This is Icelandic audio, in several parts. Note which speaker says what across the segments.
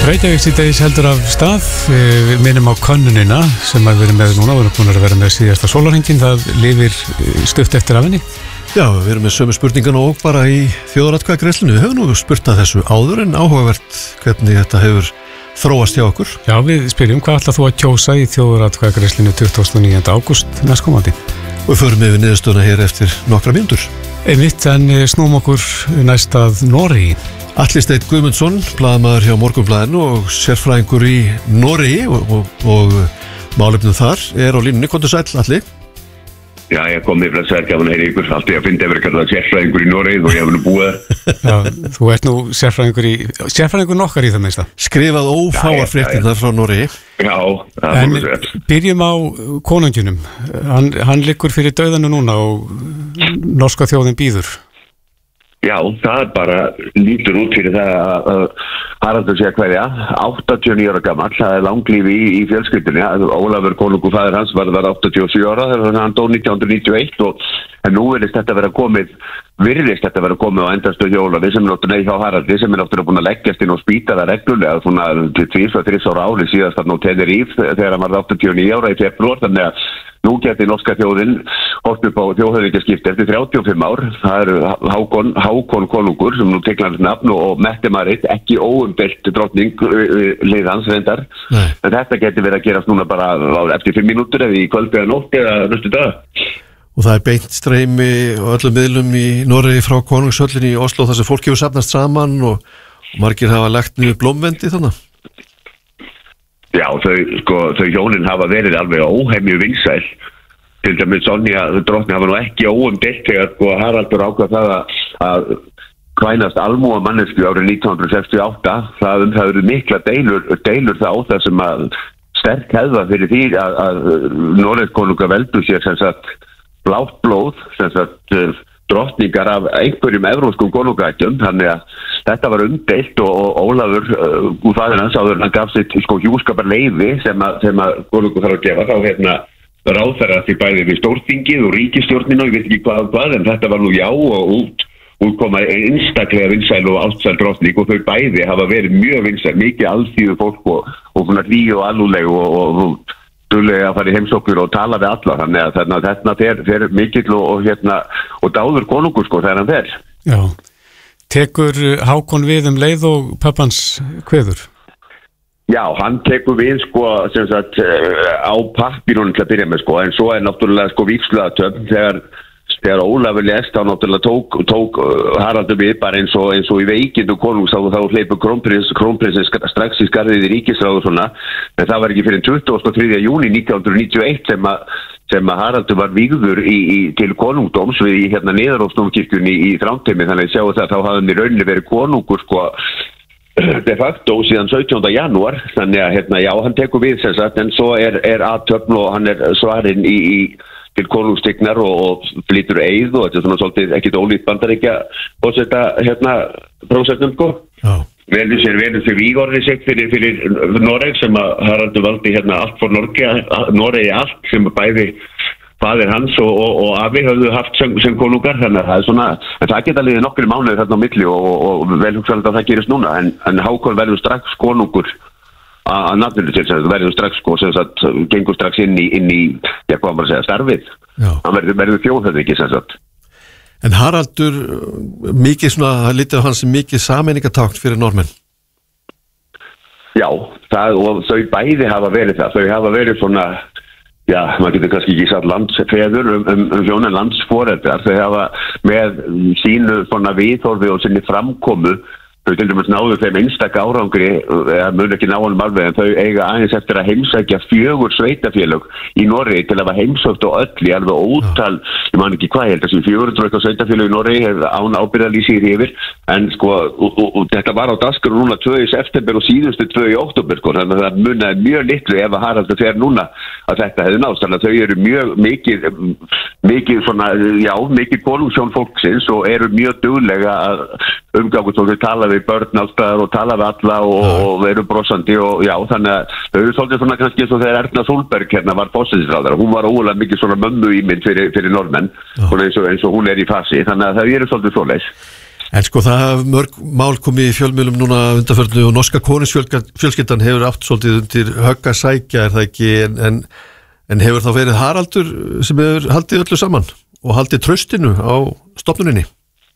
Speaker 1: Reykjavík síðdegis heldur af stað. Við minnum á könnunina sem við erum með núna. Við erum búin að vera með síðasta sólarhringinn. Það lifir stutt eftir af henni.
Speaker 2: Já, við erum með sömu spurningana og bara í þjóðaratkvæðagreiðslunni. Við höfum nú spurt að þessu áður en áhugavert hvernig þetta hefur þróast hjá okkur.
Speaker 1: Já, við spyrjum hvað ætlar þú að kjósa í þjóðaratkvæðagreiðslunni 29. ágúst næstkomandi.
Speaker 2: Og við förum yfir niðurstöðuna hér eftir nokkra mínútur.
Speaker 1: Einmitt, en snúum okkur næst að Noregi.
Speaker 2: Atli Steinn Guðmundsson, blaðamaður hjá Morgunblaðinu og sérfræðingur í Noregi og málefnum þar er á línunni. Komdu sæll, Atli.
Speaker 3: Já, ég kom með blessaður, gaman að heyra ykkur. Alltaf ég að finna að vera kallað sérfræðingur í Noregi og ég hef nú búið.
Speaker 1: Já, þú ert nú sérfræðingur nokkar í það minnsta.
Speaker 2: Skrifað ófáar fréttir þar frá Noregi.
Speaker 3: Já, það
Speaker 1: en byrjum á konunginum. Hann liggur fyrir dauðanu núna og norska þjóðin bíður.
Speaker 3: Já, það bara lítur út fyrir það að Haraldur sé að hverja, 89 ára gamall, það er langlífi í fjölskyldunni. Ólafur konungur faðir hans var 87 ára þegar hann dó 1991 en nú virðist þetta vera komið á endastöð hjá Ólafi sem er náttúrulega hjá Haraldi sem er náttúrulega búin að leggjast inn og spýta það reglulega svona 2-3 ára ári síðast að nú Tenerife þegar hann var 89 ára í febrúar, þannig að nú geti norska þjóðin hort upp á þjóðhöfðingjaskipti eftir 35 ár. Það eru Hákon konungur sem nú teklar hans nafn og Mette-Marit, ekki óumdeilt drottning lið hans reyndar. En þetta geti verið að gerast núna bara eftir 5 mínútur eða í kvöld eða nótt eða næstu dag.
Speaker 2: Og það er beint streymi og öllum miðlum í Noregi frá konungshöllinni í Oslo þar sem fólk hefur safnast saman og margir hafa lagt niður blómvendi þannig.
Speaker 3: Já, þau hjónin hafa verið alveg óhemju vinsæl. Til dæmis Sonja drottning hafa nú ekki óumdeilt þegar Haraldur ákvað það að kvænast almúa mannesku árið 1968. Það eru mikla deilur það sem að sterk hefða fyrir því að Noregskonungar veldu sér sem sagt blátt blóð, sem sagt drottningar af einhverjum evrópskum konungætjum, þannig að þetta var umdeilt og Ólafur faðir hans áður hann gaf sitt hjúskaparleyfi sem að konungur þarf að gefa þá ráðherra því bæði við stórþingið og ríkisstjórnina og ég veit ekki hvað en þetta var nú já og útkoma einstaklega vinsæl og ástsæl drottning og þau bæði hafa verið mjög vinsæl, mikið alþýðu fólk og svona hlý og alúleg og duglega að fara í heimsóknir og tala við alla, þannig að þetta fer mikill og dáður konungur þegar hann fer.
Speaker 1: Já. Tekur Hákon við leið og pappans kveður?
Speaker 3: Já, hann tekur við sem sagt á pappírunum til að byrja með en svo er náttúrulega vígsluathöfn þegar Ólafur lést þá náttúrulega tók Haraldur við bara eins og í veikindu konungs þá hleypur krónprinsinn strax í skarðið í ríkisráð og svona, en það var ekki fyrir 23. júní 1991 sem að Haraldur var vígður til konungdóms við í Niðarófsdómkirkjunni í Þrándheimi, þannig að sjáu það þá hafði hann í rauninni verið konungur de facto síðan 17. janúar, þannig að já, hann tekur við sem sagt, en svo er athöfn og hann er svarinn til konungstignar og flytur eið og þetta er svona svolítið ekkit ólíkt Bandaríkja fórseta prósestum velur sér vígorði sig fyrir Noreg sem að Haraldur valdi allt for Noregi allt sem bæði faðir hans og afi höfðu haft sem konungar, þannig að það er svona en það geta liðið nokkri mánuðir þarna á milli og vel hugsanlega að það gerist núna en Hákon verður strax konungur að nafninu til þess að verður strax sem sagt, gengur strax inn í hvað maður segja, starfið. Já. Hann verður þjóðhöfðingi sem sagt.
Speaker 2: En Haraldur mikið svona, það lítið á hans mikið sameiningatákn fyrir normenn.
Speaker 3: Já, og þau bæði hafa verið það. Þau hafa verið svona, já, maður getur kannski ekki sagt landsfeður hjónin landsforeldrar. Þau hafa með sínu svona viðhorfi og sinni framkomu þau til dæmis náðu þeim einstaka árangri mun ekki ná honum alveg en þau eiga aðeins eftir að heimsækja 4 sveitafélög í Noregi til að hafa heimsótt og öll í alveg ótal, ég man ekki hvað, ég held að þessi 400 sveitafélög í Noregi án ábyrgðarlýsir yfir en og þetta var á dagskrá núna 2. september og síðustu 2. október þannig að það munaði mjög litlu ef að Haraldur fer núna að þetta hefði nást, þannig að þau eru mjög mikið svona, já, mikið konungsjón fólksins og eru mjög duglega að umgangast og þau tala við börn alltaf og tala við alla og eru brosandi og já, þannig að þau eru svolítið svona kannski eins og þegar Erna Solberg var forsætisráðherra, hún var óalega mikið svona mömmu ímynd fyrir normenn, eins og hún er í fasi, þannig að þau eru svolítið svoleiðis.
Speaker 2: En sko það mörg mál komið í fjölmiðlum núna undanförnu og norska konungsfjölskyldan hefur átt svolítið undir högg að sækja, það ekki, en hefur þá verið Haraldur sem hefur haldið öllu saman og haldið traustinu á stofnuninni?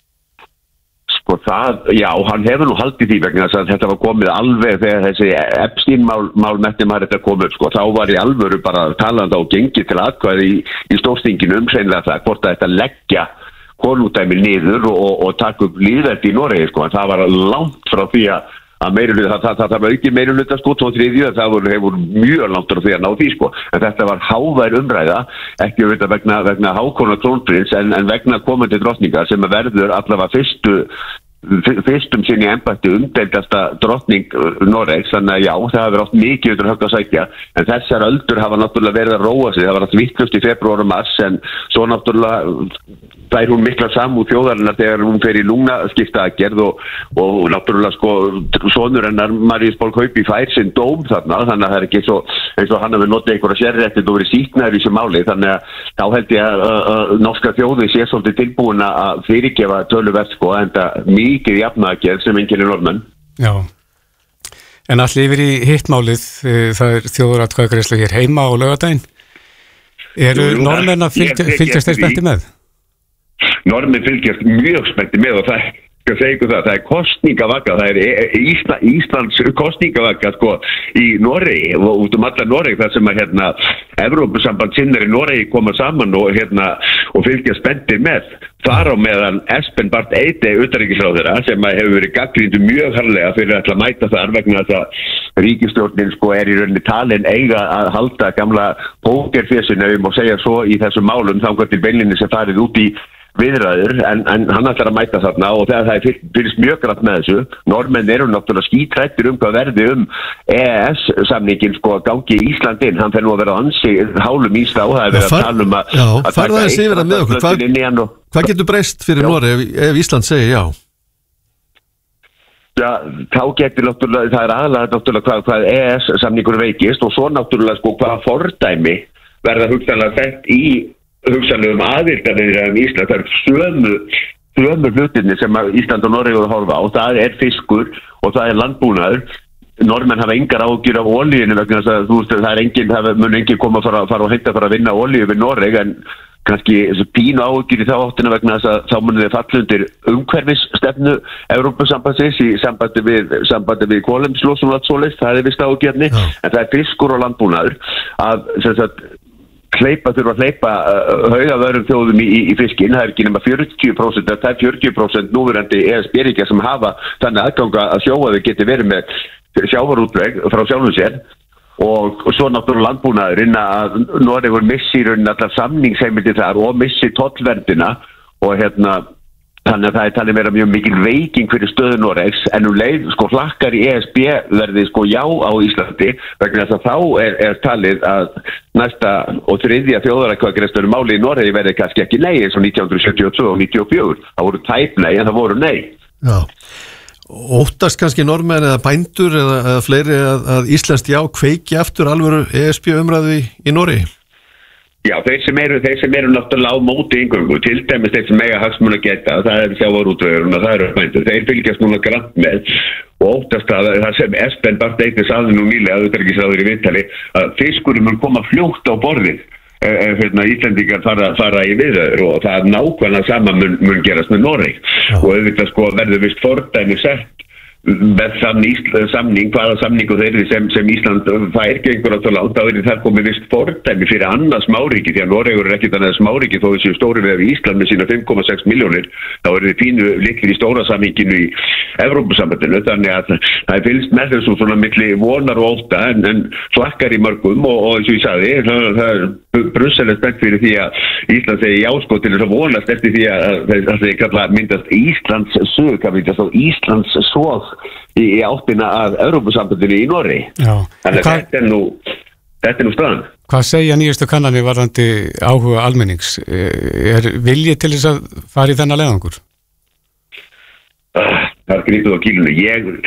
Speaker 3: Sko það, já, hann hefur nú haldið því vegna þess að þetta var komið alveg þegar þessi Epstein-mál metnum að þetta komið, sko, þá var í alvöru bara talandi og gengið til atkvæði í Stórþinginu hreinlega það, hvort að þetta leggja konungdæmi niður og taka upp lýðveldi í Noregi, sko, en það var langt frá því að meirihluta, það var ekki meirihluta, sko, 2/3, það hefur mjög langt frá því að ná því, sko, en þetta var hávær umræða, ekki auðvitað vegna Hákonar krónprins, en vegna komandi drottningar sem verður allavega fyrstum sinni embætti umdeildasta drottning Noregs, þannig að já, það hafa verið oft mikið undir högg að sækja, en þessar öldur hafa náttúrulega verið að róa sig, það var allt vittlust í febrúar og mars, en svo náttúrulega fær hún mikla samúð þjóðarinnar þegar hún fer í lungnaskiptaaðgerð og náttúrulega sko sonur hennar Maríus Ból Kaupi fær sinn dóm þarna, þannig að það ekki eins og hann hafi notið einhverja sérréttindi og verið sýknaður í þessu máli, þannig að þá held ég að norska þjóðin sé svolítið tilbúin að fyrirgefa töluvert, sko, en það mikið jafnaðgerð sem enginn norðmenn.
Speaker 1: Já, en allir yfir í hittmálið, það þjóðaratkvæðagreiðsla hér heima á laugardaginn. Eru norðmenn að fylgjast þeir spennti með?
Speaker 3: Norðmenn fylgjast mjög spennti með og það er kosningavaka, það er Íslands kosningavaka, sko, í Noregi og út allar Noregi, þar sem að Evrópusambandsinnir í Noregi koma saman og fylgjast spenntir með. Þar á meðan Espen Barth Eide utanríkisráðherra sem hefur verið gagnrýndur mjög harðlega fyrir að mæta þar vegna þess að ríkisstjórnin, sko, í rauninni talin eiga að halda gamla pókerfésinu, ef ég má segja svo, í þessum málum þangað til beinlinni sem farið út í viðræður, en hann ætlar að mæta þarna og það er fyrst mjög grannt með þessu. Normenn eru náttúrulega skítrættir hvað verði EES-samningin, sko, gangi í Ísland inn, hann fer nú að vera ansi hálum ís þá, það er verið að tala
Speaker 2: að taka eitt með okkur. Hvað getur breyst fyrir Noregi ef Ísland segir já?
Speaker 3: Já, þá getur náttúrulega, það er aðalega náttúrulega hvað EES-samningur veikist og svo náttúrulega, sko, hvaða fordæmi verða hugsanlega sett í hugsanlegum aðildarviðræðum í Ísland. Það er sömu hlutinni sem Ísland og Noregi að horfa á, það er fiskur og það er landbúnaður. Normenn hafa engar ágjur af olíinu vegna þess að þú veist, mun enginn koma að fara og heita að vinna olíu við Noreg, en kannski pínu ágjur í þá áttina vegna þess að þá munið þið falla undir umhverfisstefnu Evrópusambandsins í sambandi við kolefnislosun og allt svoleiðis, það er vist ágjörni, en það er fiskur og landbúnaður að sem sagt þurfa að hleypa haugavörum þjóðum í fiskinn, það er ekki nema 40%, það er 40% núverandi ESB-ríkja sem hafa þannig aðganga að sjóaði geti verið með sjávarútveg frá sjálfum sér og svo náttúrulega landbúnaðurinn að Noregur missi allar samningsheimildir þar og missi tollverndina og þannig að það er talið vera mjög mikil veiking fyrir stöðu Noregs, en leið, sko, hlakkar í ESB verði, sko, já á Íslandi vegna þess að þá er talið að næsta og þriðja þjóðaratkvæðagreiðslu máli í Noregi verði kannski ekki nei eins og 1972 og 1994, það voru tæp nei en það voru nei.
Speaker 2: Já, óttast kannski normenn eða bændur eða fleiri að Íslands já kveiki aftur alvöru ESB umræðu í Noregi?
Speaker 3: Já, þeir sem eru náttúrulega á móti inngöngu, til dæmis þeir sem eiga hagsmuna geta, það er sjávarútvegurinn og það eru bændur, þeir fylgjast núna grannt með og óttast að það sem Espen Barth Eide sagði nú nýlega utanríkisráðherra í viðtali að fiskurinn mun koma fljótt á borðið Íslendingar fara í viðræður og það er nákvæmlega sama mun gerast með Noreg og auðvitað, sko, verður vist fordæmi sett með samning, hvaða samningu þeirri sem Ísland fær gengur á langt, þá er það komið vist fordæmi fyrir annað smáríki, því að Noregur er ekkert annað smáríki þó þessu stóri við Ísland með sína 5,6 milljónir, þá er þið pínu litlir í stóra samhenginu í Evrópusambandinu, þannig að það er fylgst með þessu svona milli vonar og ótta en flakkar í mörgum og eins og ég sagði, það er Brussel er spennt fyrir því að Ísland segi já, sko, til þess að vonast eftir því að það kalla myndast Íslands sög, Íslands sóð í áttina að Evrópusambandinu í Noregi. Þannig að þetta er nú staðan.
Speaker 1: Hvað segja nýjastu kannanir varðandi áhuga almennings? Er vilji til þess að fara í þennan leiðangur?
Speaker 3: Það er gripið á kýlunni.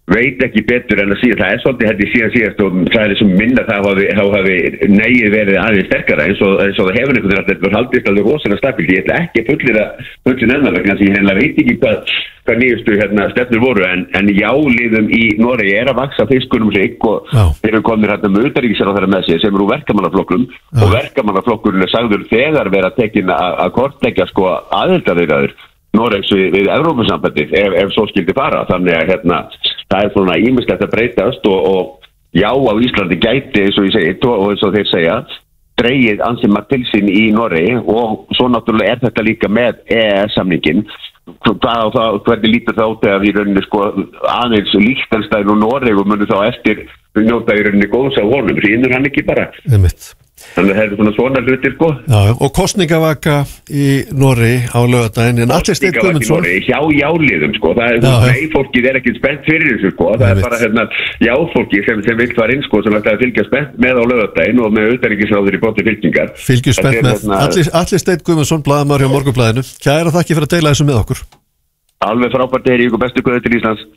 Speaker 3: veit ekki betur en að síðan, það svolítið hætti síðast og það svo minna það hafi negið verið aðeins sterkara eins og það hefur einhvern veginn alltaf haldist alveg rosalega stabilt. Ég ætla ekki að fullin ennar vegna því ég veit ekki hvað nýjustu stefnur voru en jáliðum í Noregi að vaksa fiskunum sig og þeir eru komnir með utanríkisráðherra með sér sem eru úr verkamannaflokknum og verkamannaflokkurinn sagður þegar vera tekin að kortleggja aðildarviðræður Noregs við Evrópusambandið ef svo skildi fara. Þannig að það svona ýmislegt að breytast og já á Íslandi gæti eins og ég segi og eins og þeir segja dregið ansi margt til sín í Noregi og svo náttúrulega þetta líka með EES-samningin. Hvernig lítur það út þegar við í rauninni aðeins Liechtenstein og Noregu munu þá eftir njóta í rauninni góðs af honum, rínur hann ekki bara. Þannig að það svona hlutir Já,
Speaker 2: og kostningavaka í Noregi á laugardaginn en Atli Steinn Guðmundsson
Speaker 3: hjá jáliðum það fólkið ekkert spennt fyrir þessu það bara jáfólki sem vill fara inn sem ætlaði að fylgja spennt með á laugardaginn og með utanríkisráður í bóti fylkingar
Speaker 2: fylgjum spennt með Atli Steinn Guðmundsson blaðamaður hjá Morgunblaðinu. Kæra þakki fyrir að deila þessu með okkur.
Speaker 3: Alveg frábært ykkur bestu guði til Íslands.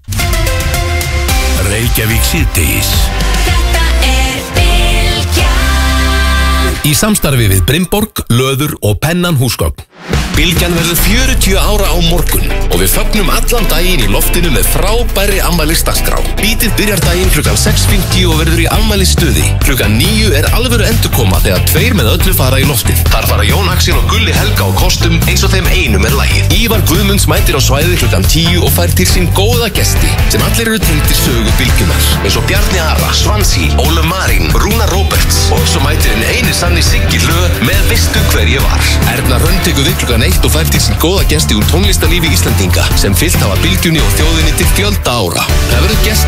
Speaker 4: Reykjavík síðdegis í samstarfi við Brimborg, Löður og Pennan húsgögn. Bylgjan verður 40 ára á morgun og við fögnum allan daginn í loftinu með frábæri afmælisdagskrá. Bítið byrjar daginn klukkan 6:50 og verður í afmælisstuði. Klukkan 9 alvöru endurkoma þegar 2 með öllu fara í loftið. Þar fara Jón Axel og Gulli Helga á kostum eins og þeim einum lagið. Ívar Guðmunds mætir á svæðið klukkan 10 og fær til sín góða gesti sem allir eru tengdir sögu Bylgjunar eins og Bjarni Ara, Svansi, Ólöf Marín, Rúna Róberts og svo mætir eini sanni Siggi Hlöð með Veistu hver ég var. Erna Hrönn tekur við klukkan 1 og fær til sín góða gesti úr tónlistarlífi Íslendinga sem fyllt hafa Bylgjunni og þjóðinni til fjölda ára. Það verður gest